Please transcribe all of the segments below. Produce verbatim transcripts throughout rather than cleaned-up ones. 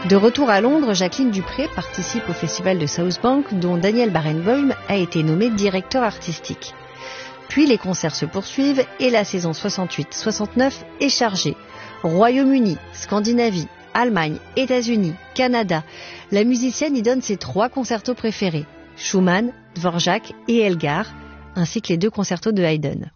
De retour à Londres, Jacqueline Dupré participe au festival de South Bank dont Daniel Barenboim a été nommé directeur artistique. Puis les concerts se poursuivent et la saison soixante-huit soixante-neuf est chargée. Royaume-Uni, Scandinavie, Allemagne, États-Unis, Canada. La musicienne y donne ses trois concertos préférés, Schumann, Dvorak et Elgar, ainsi que les deux concertos de Haydn.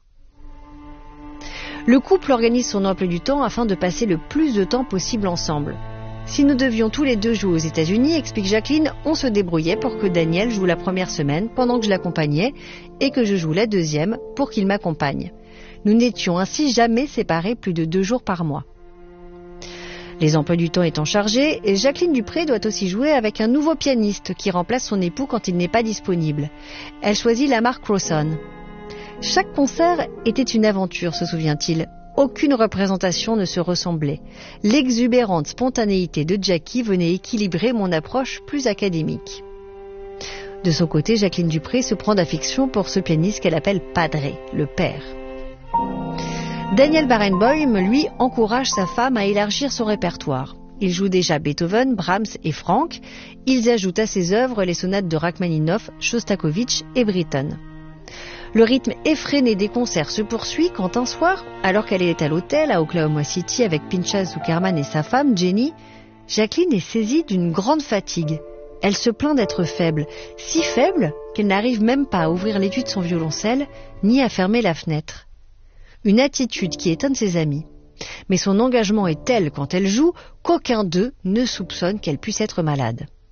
Le couple organise son emploi du temps afin de passer le plus de temps possible ensemble. Si nous devions tous les deux jouer aux États-Unis, explique Jacqueline, on se débrouillait pour que Daniel joue la première semaine pendant que je l'accompagnais et que je joue la deuxième pour qu'il m'accompagne. Nous n'étions ainsi jamais séparés plus de deux jours par mois. Les emplois du temps étant chargés, Jacqueline Dupré doit aussi jouer avec un nouveau pianiste qui remplace son époux quand il n'est pas disponible. Elle choisit la marque Rawson. Chaque concert était une aventure, se souvient-il. Aucune représentation ne se ressemblait. L'exubérante spontanéité de Jackie venait équilibrer mon approche plus académique. De son côté, Jacqueline Dupré se prend d'affection pour ce pianiste qu'elle appelle Padre, le père. Daniel Barenboim, lui, encourage sa femme à élargir son répertoire. Il joue déjà Beethoven, Brahms et Franck. Ils ajoutent à ses œuvres les sonates de Rachmaninoff, Shostakovich et Britten. Le rythme effréné des concerts se poursuit quand un soir, alors qu'elle est à l'hôtel à Oklahoma City avec Pinchas Zuckerman et sa femme, Jenny, Jacqueline est saisie d'une grande fatigue. Elle se plaint d'être faible, si faible qu'elle n'arrive même pas à ouvrir l'étui de son violoncelle, ni à fermer la fenêtre. Une attitude qui étonne ses amis. Mais son engagement est tel quand elle joue qu'aucun d'eux ne soupçonne qu'elle puisse être malade.